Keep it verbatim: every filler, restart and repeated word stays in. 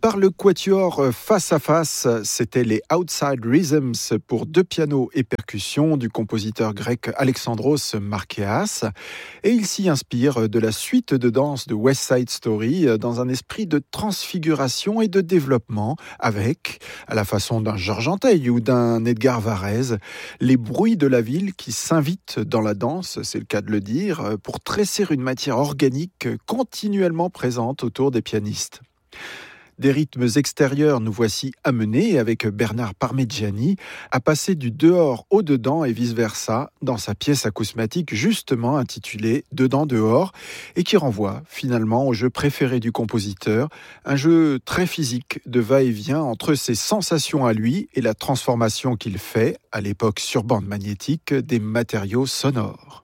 par le quatuor Face à Face. C'était les Outside Rhythms pour deux pianos et percussions du compositeur grec Alexandros Markéas. Et il s'y inspire de la suite de danse de West Side Story dans un esprit de transfiguration et de développement avec, à la façon d'un Georges Antheil ou d'un Edgar Varèse, les bruits de la ville qui s'invitent dans la danse, c'est le cas de le dire, pour tresser une matière organique continuellement présente autour des pianistes. Des rythmes extérieurs nous voici amenés, avec Bernard Parmigiani, à passer du dehors au dedans et vice-versa dans sa pièce acousmatique justement intitulée Dedans-dehors et qui renvoie finalement au jeu préféré du compositeur, un jeu très physique de va-et-vient entre ses sensations à lui et la transformation qu'il fait, à l'époque sur bande magnétique, des matériaux sonores.